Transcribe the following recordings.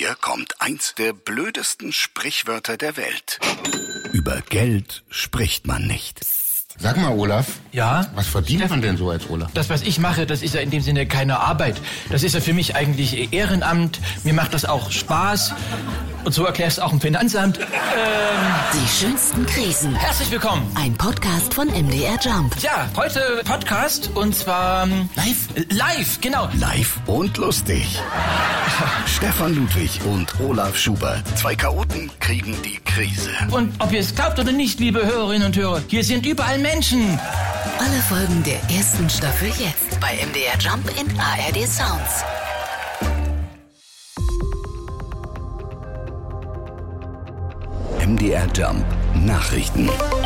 Hier kommt eins der blödesten Sprichwörter der Welt. Über Geld spricht man nicht. Sag mal, Olaf. Ja? Was verdient man denn so als Olaf? Das, was ich mache, das ist ja in dem Sinne keine Arbeit. Das ist ja für mich eigentlich Ehrenamt. Mir macht das auch Spaß. Und so erklärst du auch im Finanzamt. Die schönsten Krisen. Herzlich willkommen. Ein Podcast von MDR Jump. Ja, heute Podcast und zwar... Live, genau. Live und lustig. Stefan Ludwig und Olaf Schubert. Zwei Chaoten kriegen die Krise. Und ob ihr es glaubt oder nicht, liebe Hörerinnen und Hörer, hier sind überall Menschen. Alle Folgen der ersten Staffel jetzt bei MDR Jump in ARD Sounds. MDR Jump Nachrichten.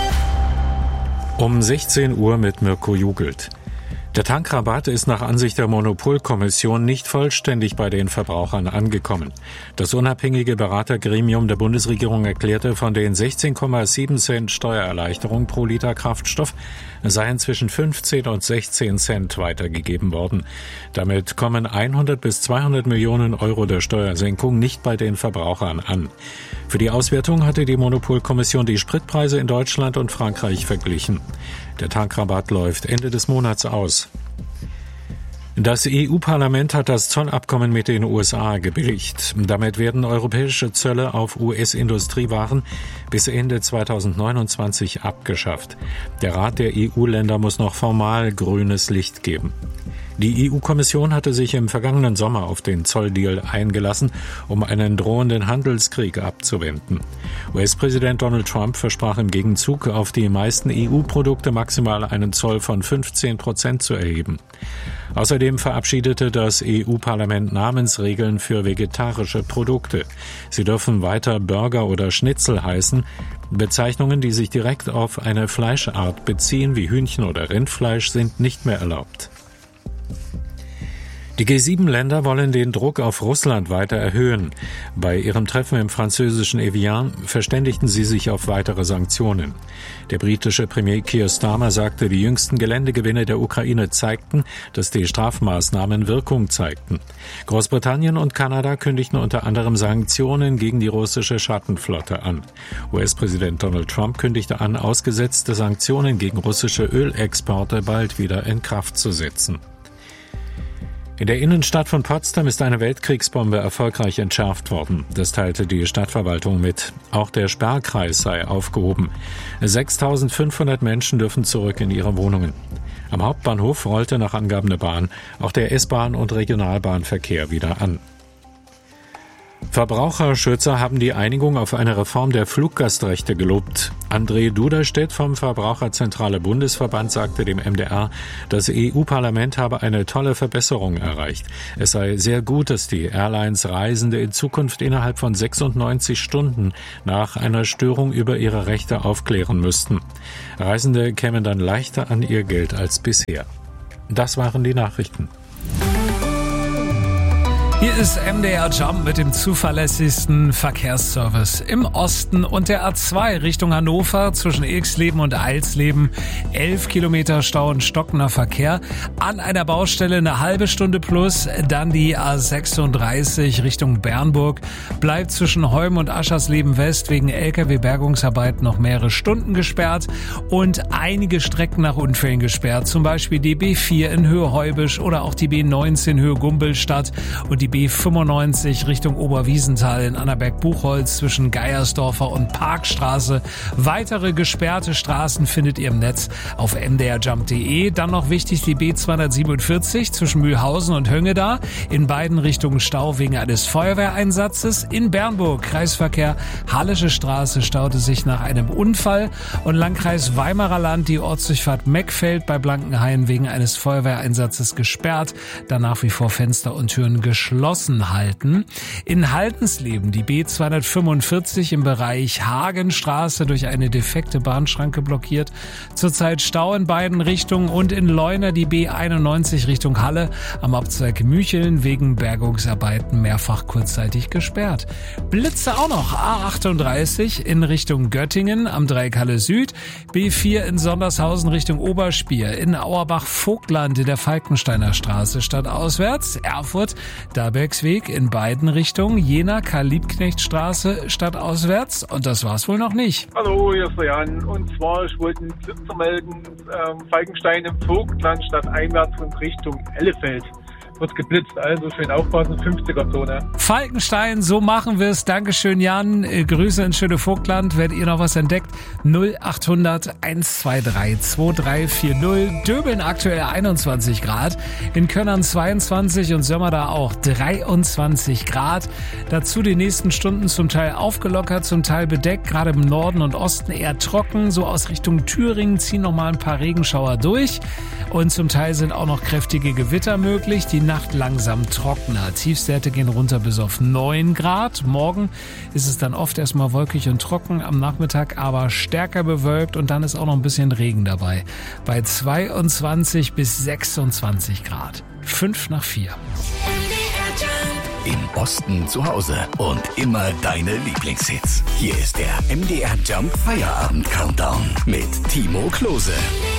Um 16 Uhr mit Mirko Jugelt. Der Tankrabatt ist nach Ansicht der Monopolkommission nicht vollständig bei den Verbrauchern angekommen. Das unabhängige Beratergremium der Bundesregierung erklärte, von den 16,7 Cent Steuererleichterung pro Liter Kraftstoff seien zwischen 15 und 16 Cent weitergegeben worden. Damit kommen 100 bis 200 Millionen Euro der Steuersenkung nicht bei den Verbrauchern an. Für die Auswertung hatte die Monopolkommission die Spritpreise in Deutschland und Frankreich verglichen. Der Tankrabatt läuft Ende des Monats aus. Das EU-Parlament hat das Zollabkommen mit den USA gebilligt. Damit werden europäische Zölle auf US-Industriewaren bis Ende 2029 abgeschafft. Der Rat der EU-Länder muss noch formal grünes Licht geben. Die EU-Kommission hatte sich im vergangenen Sommer auf den Zolldeal eingelassen, um einen drohenden Handelskrieg abzuwenden. US-Präsident Donald Trump versprach im Gegenzug, auf die meisten EU-Produkte maximal einen Zoll von 15% zu erheben. Außerdem verabschiedete das EU-Parlament Namensregeln für vegetarische Produkte. Sie dürfen weiter Burger oder Schnitzel heißen. Bezeichnungen, die sich direkt auf eine Fleischart beziehen, wie Hühnchen oder Rindfleisch, sind nicht mehr erlaubt. Die G7-Länder wollen den Druck auf Russland weiter erhöhen. Bei ihrem Treffen im französischen Evian verständigten sie sich auf weitere Sanktionen. Der britische Premier Keir Starmer sagte, die jüngsten Geländegewinne der Ukraine zeigten, dass die Strafmaßnahmen Wirkung zeigten. Großbritannien und Kanada kündigten unter anderem Sanktionen gegen die russische Schattenflotte an. US-Präsident Donald Trump kündigte an, ausgesetzte Sanktionen gegen russische Ölexporte bald wieder in Kraft zu setzen. In der Innenstadt von Potsdam ist eine Weltkriegsbombe erfolgreich entschärft worden. Das teilte die Stadtverwaltung mit. Auch der Sperrkreis sei aufgehoben. 6.500 Menschen dürfen zurück in ihre Wohnungen. Am Hauptbahnhof rollte nach Angaben der Bahn auch der S-Bahn- und Regionalbahnverkehr wieder an. Verbraucherschützer haben die Einigung auf eine Reform der Fluggastrechte gelobt. André Duderstedt vom Verbraucherzentrale Bundesverband sagte dem MDR, das EU-Parlament habe eine tolle Verbesserung erreicht. Es sei sehr gut, dass die Airlines Reisende in Zukunft innerhalb von 96 Stunden nach einer Störung über ihre Rechte aufklären müssten. Reisende kämen dann leichter an ihr Geld als bisher. Das waren die Nachrichten. Hier ist MDR Jump mit dem zuverlässigsten Verkehrsservice im Osten und der A2 Richtung Hannover zwischen Ilksleben und Eilsleben. 11 Kilometer Stau und stockender Verkehr. An einer Baustelle eine halbe Stunde plus. Dann die A36 Richtung Bernburg. Bleibt zwischen Heum und Aschersleben West wegen LKW-Bergungsarbeit noch mehrere Stunden gesperrt. Und einige Strecken nach Unfällen gesperrt. Zum Beispiel die B4 in Höhe Heubisch oder auch die B19 Höhe Gumbelstadt und die B95 Richtung Oberwiesenthal in Annaberg-Buchholz zwischen Geiersdorfer und Parkstraße. Weitere gesperrte Straßen findet ihr im Netz auf mdrjump.de. Dann noch wichtig die B247 zwischen Mühlhausen und Höngeda. In beiden Richtungen Stau wegen eines Feuerwehreinsatzes. In Bernburg Kreisverkehr Hallische Straße staute sich nach einem Unfall. Und Landkreis Weimarer Land die Ortsdurchfahrt Meckfeld bei Blankenhain wegen eines Feuerwehreinsatzes gesperrt. Da nach wie vor Fenster und Türen geschlossen halten. In Haltensleben die B245 im Bereich Hagenstraße durch eine defekte Bahnschranke blockiert. Zurzeit Stau in beiden Richtungen und in Leuna die B91 Richtung Halle am Abzweig Mücheln wegen Bergungsarbeiten mehrfach kurzzeitig gesperrt. Blitze auch noch A38 in Richtung Göttingen am Dreieck Halle Süd, B4 in Sondershausen Richtung Oberspier, in Auerbach-Vogtland in der Falkensteiner Straße stadtauswärts, Erfurt, da Herbergsweg in beiden Richtungen, Jena Karl-Liebknecht-Straße stadtauswärts. Und das war's wohl noch nicht. Hallo, hier ist der Jan. Und zwar, ich wollte einen Blitzer melden, Falkenstein im Vogtland stadteinwärts und Richtung Ellefeld. Wird geblitzt, also schön aufpassen, 50er-Zone. Falkenstein, so machen wir es. Dankeschön, Jan. Grüße ins schöne Vogtland. Werdet ihr noch was entdeckt? 0800 123 2340. Döbeln aktuell 21 Grad. In Könnern 22 und Sömmerda auch 23 Grad. Dazu die nächsten Stunden zum Teil aufgelockert, zum Teil bedeckt. Gerade im Norden und Osten eher trocken. So aus Richtung Thüringen ziehen noch mal ein paar Regenschauer durch. Und zum Teil sind auch noch kräftige Gewitter möglich. Die Nacht langsam trockener. Tiefstwerte gehen runter bis auf 9 Grad. Morgen ist es dann oft erstmal wolkig und trocken, am Nachmittag aber stärker bewölkt und dann ist auch noch ein bisschen Regen dabei. Bei 22 bis 26 Grad. 5:04. Im Osten zu Hause und immer deine Lieblingshits. Hier ist der MDR Jump Feierabend Countdown mit Timo Klose.